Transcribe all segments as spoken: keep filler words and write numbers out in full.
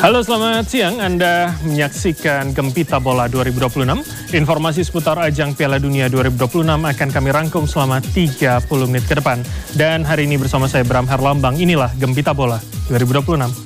Halo, selamat siang. Anda menyaksikan Gempita Bola dua ribu dua puluh enam. Informasi seputar ajang Piala Dunia dua ribu dua puluh enam akan kami rangkum selama tiga puluh menit ke depan. Dan hari ini bersama saya Bram Herlambang, inilah Gempita Bola dua ribu dua puluh enam.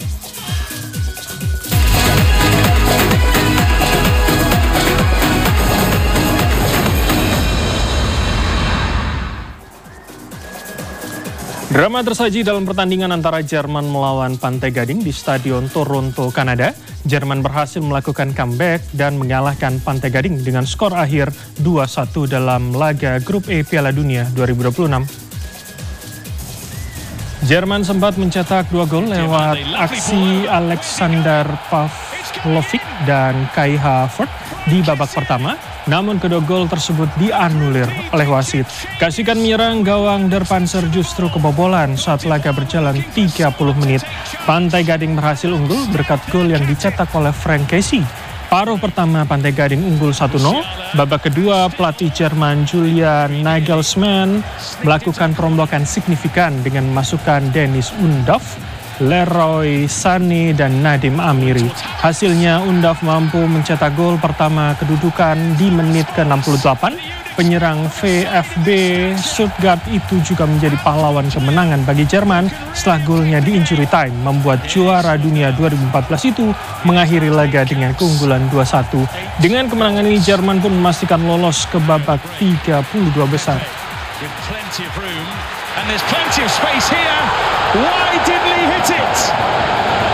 Drama tersaji dalam pertandingan antara Jerman melawan Pantai Gading di Stadion Toronto, Kanada. Jerman berhasil melakukan comeback dan mengalahkan Pantai Gading dengan skor akhir dua satu dalam laga Grup E Piala Dunia dua ribu dua puluh enam. Jerman sempat mencetak dua gol lewat aksi Alexander Pavlovic dan Kai Havertz di babak pertama. Namun kedua gol tersebut dianulir oleh wasit. Kasihkan menyerang gawang Der Panzer justru kebobolan saat laga berjalan tiga puluh menit. Pantai Gading berhasil unggul berkat gol yang dicetak oleh Frank Kessie. Paruh pertama Pantai Gading unggul satu nol. Babak kedua pelatih Jerman Julian Nagelsmann melakukan perombakan signifikan dengan memasukkan Dennis Undav, Leroy Sané, dan Nadim Amiri. Hasilnya Undav mampu mencetak gol pertama kedudukan di menit ke enam puluh delapan. Penyerang V F B Stuttgart itu juga menjadi pahlawan kemenangan bagi Jerman setelah golnya di injury time membuat juara dunia dua ribu empat belas itu mengakhiri laga dengan keunggulan dua satu. Dengan kemenangan ini Jerman pun memastikan lolos ke babak tiga puluh dua besar. And there's plenty of space here. Why didn't he hit it?